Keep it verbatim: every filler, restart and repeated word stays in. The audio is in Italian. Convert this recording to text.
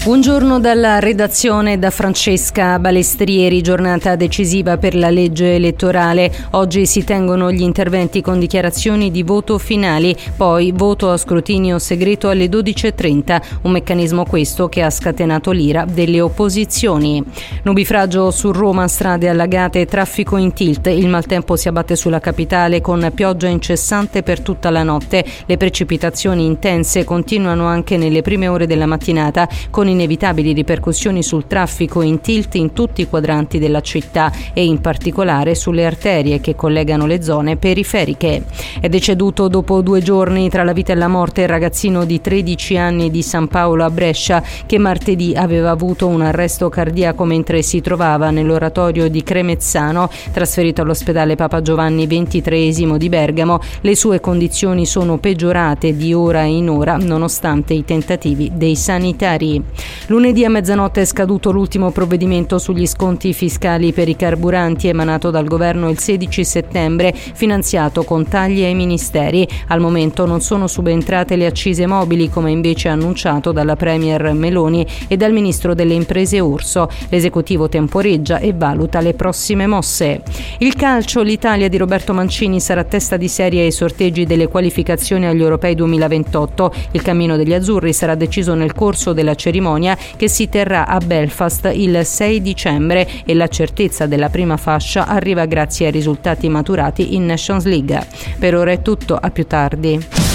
Buongiorno dalla redazione da Francesca Balestrieri, giornata decisiva per la legge elettorale. Oggi si tengono gli interventi con dichiarazioni di voto finali, poi voto a scrutinio segreto alle dodici e trenta, un meccanismo questo che ha scatenato l'ira delle opposizioni. Nubifragio su Roma, strade allagate e traffico in tilt. Il maltempo si abbatte sulla capitale con pioggia incessante per tutta la notte. Le precipitazioni intense continuano anche nelle prime ore della mattinata, con inevitabili ripercussioni sul traffico in tilt in tutti i quadranti della città e in particolare sulle arterie che collegano le zone periferiche. È deceduto dopo due giorni tra la vita e la morte il ragazzino di tredici anni di San Paolo a Brescia, che martedì aveva avuto un arresto cardiaco mentre si trovava nell'oratorio di Cremezzano, trasferito all'ospedale Papa Giovanni ventitreesimo di Bergamo. Le sue condizioni sono peggiorate di ora in ora nonostante i tentativi dei sanitari. Lunedì a mezzanotte è scaduto l'ultimo provvedimento sugli sconti fiscali per i carburanti emanato dal governo il sedici settembre, finanziato con tagli ai ministeri. Al momento non sono subentrate le accise mobili, come invece annunciato dalla premier Meloni e dal ministro delle imprese Urso. L'esecutivo temporeggia e valuta le prossime mosse. Il calcio, l'Italia di Roberto Mancini sarà testa di serie ai sorteggi delle qualificazioni agli Europei duemilaventotto. Il cammino degli azzurri sarà deciso nel corso della cerimonia che si terrà a Belfast il sei dicembre e la certezza della prima fascia arriva grazie ai risultati maturati in Nations League. Per ora è tutto, a più tardi.